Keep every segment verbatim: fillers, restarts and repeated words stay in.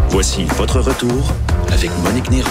Voici votre retour avec Monique Néron.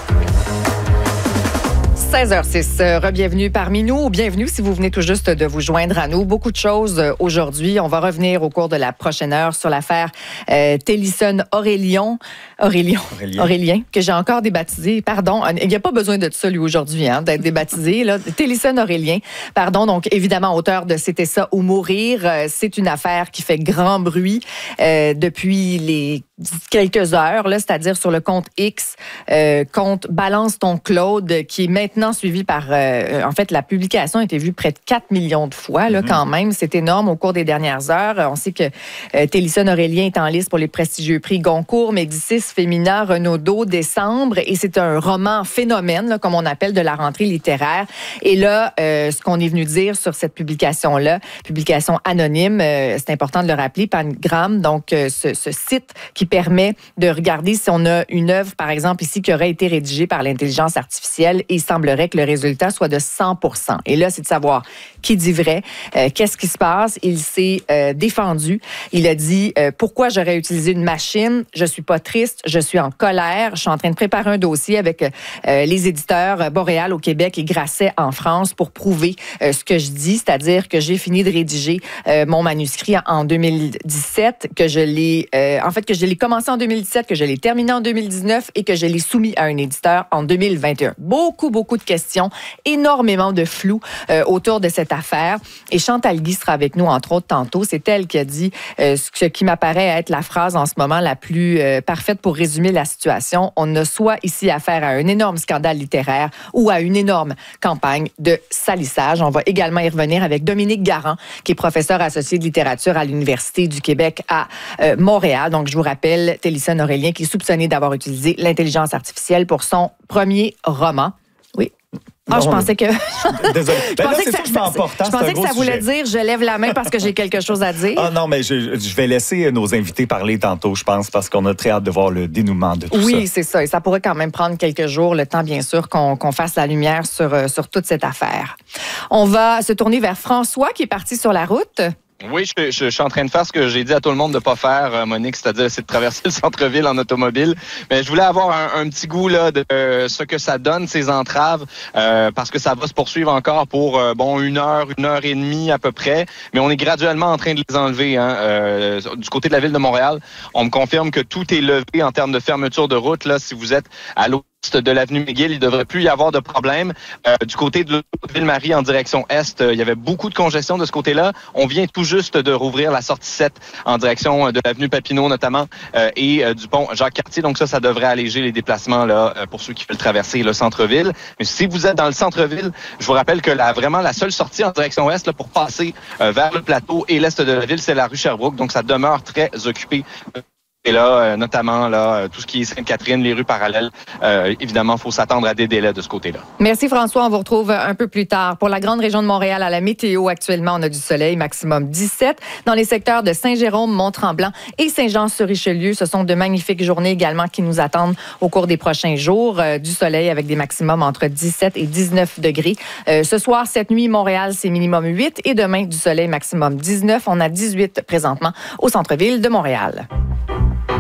seize heures six, euh, re-bienvenue parmi nous, ou bienvenue si vous venez tout juste de vous joindre à nous. Beaucoup de choses euh, aujourd'hui. On va revenir au cours de la prochaine heure sur l'affaire euh, Télisson Aurélien, Aurélien, Aurélien. Aurélien, que j'ai encore débaptisé. Pardon, il n'y a pas besoin de ça lui aujourd'hui, hein, d'être débaptisé. Là. Télisson Aurélien, pardon, donc évidemment auteur de C'était ça ou mourir. Euh, c'est une affaire qui fait grand bruit euh, depuis les quelques heures, là, c'est-à-dire sur le compte X, euh, compte Balance ton Claude, qui est maintenant suivi par... Euh, en fait, la publication a été vue près de quatre millions de fois, là, mm-hmm. quand même. C'est énorme au cours des dernières heures. On sait que euh, Télisson Aurélien est en liste pour les prestigieux prix Goncourt, Médicis, Femina, Renaudot, Décembre, et c'est un roman phénomène, là, comme on appelle, de la rentrée littéraire. Et là, euh, ce qu'on est venu dire sur cette publication-là, publication anonyme, euh, c'est important de le rappeler, Pangram, donc euh, ce, ce site qui permet de regarder si on a une œuvre, par exemple, ici, qui aurait été rédigée par l'intelligence artificielle, et il semblerait que le résultat soit de cent pour cent. Et là, c'est de savoir qui dit vrai, euh, qu'est-ce qui se passe. Il s'est euh, défendu. Il a dit euh, « Pourquoi j'aurais utilisé une machine? Je suis pas triste, je suis en colère. Je suis en train de préparer un dossier avec euh, les éditeurs Boréal au Québec et Grasset en France pour prouver euh, ce que je dis, c'est-à-dire que j'ai fini de rédiger euh, mon manuscrit en deux mille dix-sept, que je l'ai... Euh, en fait, que je l'ai commencé en deux mille dix-sept, que je l'ai terminé en deux mille dix-neuf et que je l'ai soumis à un éditeur en deux mille vingt et un. Beaucoup, beaucoup de questions, énormément de flou euh, autour de cette affaire. Et Chantal Guy sera avec nous, entre autres, tantôt. C'est elle qui a dit euh, ce qui m'apparaît être la phrase en ce moment la plus euh, parfaite pour résumer la situation. On a soit ici affaire à un énorme scandale littéraire ou à une énorme campagne de salissage. On va également y revenir avec Dominique Garand, qui est professeur associé de littérature à l'Université du Québec à euh, Montréal. Donc, je vous rappelle, Télisson Aurélien, qui est soupçonné d'avoir utilisé l'intelligence artificielle pour son premier roman. Oui. Ah, je pensais que. Désolé. je Ben pensais là, que c'est ça, important. je pensais c'est un que ça voulait sujet. dire je lève la main parce que j'ai quelque chose à dire. Ah non, mais je, je vais laisser nos invités parler tantôt, je pense, parce qu'on a très hâte de voir le dénouement de tout oui, ça. Oui, c'est ça. Et ça pourrait quand même prendre quelques jours, le temps, bien sûr, qu'on, qu'on fasse la lumière sur, sur toute cette affaire. On va se tourner vers François, qui est parti sur la route. Oui, je, je, je suis en train de faire ce que j'ai dit à tout le monde de pas faire, euh, Monique, c'est-à-dire c'est de traverser le centre-ville en automobile. Mais je voulais avoir un, un petit goût là de euh, ce que ça donne, ces entraves, euh, parce que ça va se poursuivre encore pour euh, bon une heure, une heure et demie à peu près. Mais on est graduellement en train de les enlever. Hein, euh, du côté de la ville de Montréal, on me confirme que tout est levé en termes de fermeture de route. Là, si vous êtes à l'autre de l'avenue McGill, il ne devrait plus y avoir de problème. Euh, du côté de Ville-Marie, en direction Est, euh, il y avait beaucoup de congestion de ce côté-là. On vient tout juste de rouvrir la sortie sept en direction de l'avenue Papineau, notamment, euh, et euh, du pont Jacques-Cartier. Donc ça, ça devrait alléger les déplacements là euh, pour ceux qui veulent traverser le centre-ville. Mais si vous êtes dans le centre-ville, je vous rappelle que la, vraiment la seule sortie en direction Est là, pour passer euh, vers le plateau et l'Est de la ville, c'est la rue Sherbrooke. Donc ça demeure très occupé. Et là, euh, notamment, là, tout ce qui est Sainte-Catherine, les rues parallèles, euh, évidemment, il faut s'attendre à des délais de ce côté-là. Merci François, on vous retrouve un peu plus tard. Pour la grande région de Montréal, à la météo, actuellement, on a du soleil, maximum dix-sept. Dans les secteurs de Saint-Jérôme, Mont-Tremblant et Saint-Jean-sur-Richelieu, ce sont de magnifiques journées également qui nous attendent au cours des prochains jours. Euh, du soleil avec des maximums entre dix-sept et dix-neuf degrés. Euh, ce soir, cette nuit, Montréal, c'est minimum huit et demain, du soleil maximum dix-neuf. On a dix-huit présentement au centre-ville de Montréal.